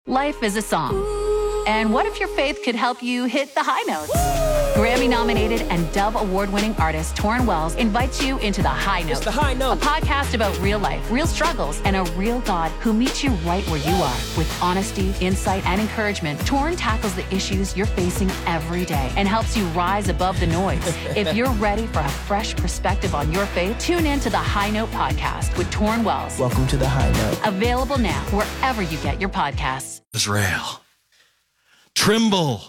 Life is a song. And what if your faith could help you hit the high notes? Grammy-nominated and Dove Award-winning artist Torrin Wells invites you into The High Note. It's The High Note. A podcast about real life, real struggles, and a real God who meets you right where you are. With honesty, insight, and encouragement, Torrin tackles the issues you're facing every day and helps you rise above the noise. If you're ready for a fresh perspective on your faith, tune in to The High Note podcast with Torrin Wells. Welcome to The High Note. Available now wherever you get your podcasts. Israel, tremble,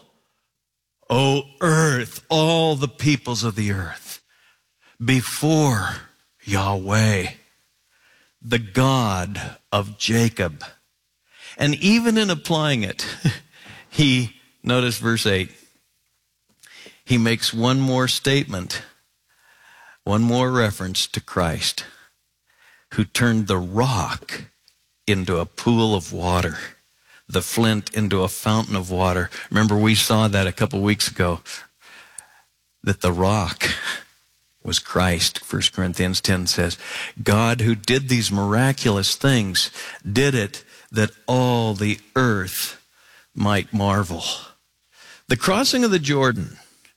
O earth, all the peoples of the earth, before Yahweh, the God of Jacob. And even in applying it, notice verse 8, he makes one more statement, one more reference to Christ, who turned the rock into a pool of water, the flint into a fountain of water. Remember, we saw that a couple weeks ago, that the rock was Christ. 1 Corinthians 10 says, God who did these miraculous things did it that all the earth might marvel. The crossing of the Jordan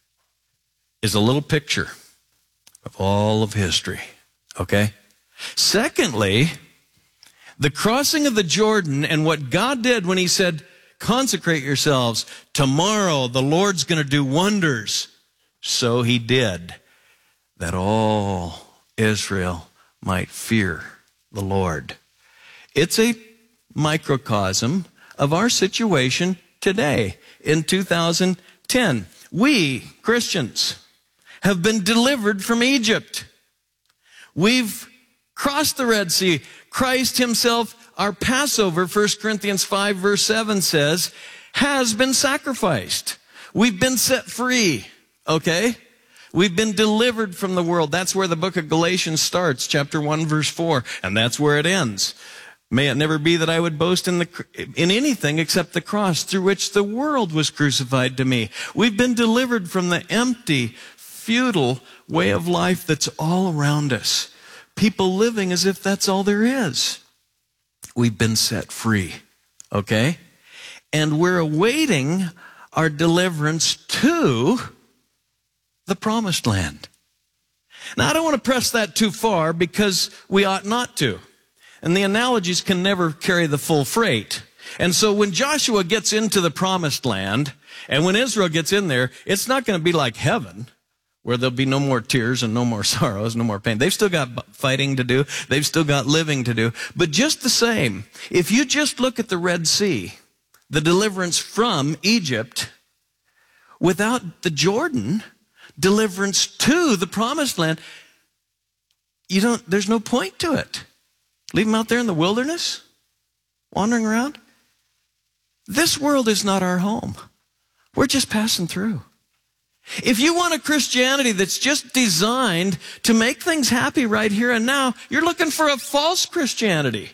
is a little picture of all of history, okay? Secondly, the crossing of the Jordan and what God did when he said, consecrate yourselves. Tomorrow the Lord's going to do wonders. So he did, that all Israel might fear the Lord. It's a microcosm of our situation today in 2010. We, Christians, have been delivered from Egypt. We've crossed the Red Sea. Christ himself, our Passover, 1 Corinthians 5 verse 7 says, has been sacrificed. We've been set free, okay? We've been delivered from the world. That's where the book of Galatians starts, chapter 1 verse 4, and that's where it ends. May it never be that I would boast in anything except the cross through which the world was crucified to me. We've been delivered from the empty, futile way of life that's all around us. People living as if that's all there is. We've been set free, okay? And we're awaiting our deliverance to the promised land. Now, I don't want to press that too far because we ought not to. And the analogies can never carry the full freight. And so when Joshua gets into the promised land, and when Israel gets in there, it's not going to be like heaven, where there'll be no more tears and no more sorrows, no more pain. They've still got fighting to do. They've still got living to do. But just the same, if you just look at the Red Sea, the deliverance from Egypt, without the Jordan, deliverance to the promised land, there's no point to it. Leave them out there in the wilderness, wandering around. This world is not our home. We're just passing through. If you want a Christianity that's just designed to make things happy right here and now, you're looking for a false Christianity.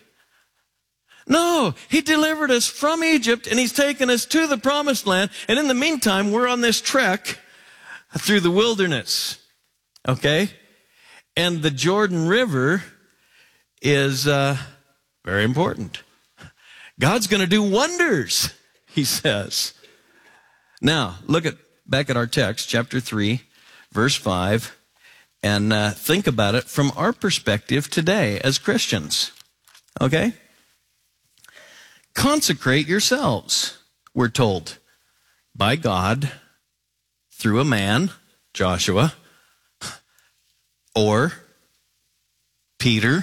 No, he delivered us from Egypt and he's taken us to the promised land. And in the meantime, we're on this trek through the wilderness. Okay? And the Jordan River is very important. God's going to do wonders, he says. Now, look back at our text, chapter 3, verse 5, and think about it from our perspective today as Christians. Okay? Consecrate yourselves, we're told, by God, through a man, Joshua, or Peter.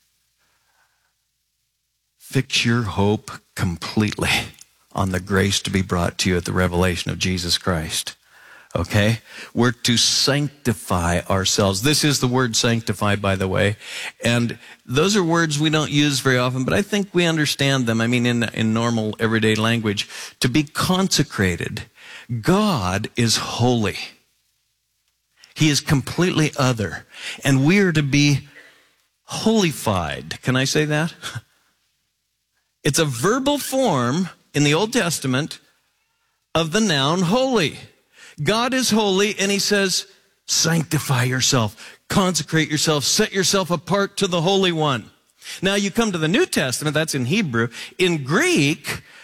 Fix your hope completely on the grace to be brought to you at the revelation of Jesus Christ. Okay? We're to sanctify ourselves. This is the word sanctify, by the way. And those are words we don't use very often, but I think we understand them. I mean, in normal, everyday language. To be consecrated. God is holy. He is completely other. And we are to be holified. Can I say that? It's a verbal form in the Old Testament of the noun holy. God is holy, and he says, sanctify yourself, consecrate yourself, set yourself apart to the Holy One. Now you come to the New Testament, that's in Hebrew. In Greek,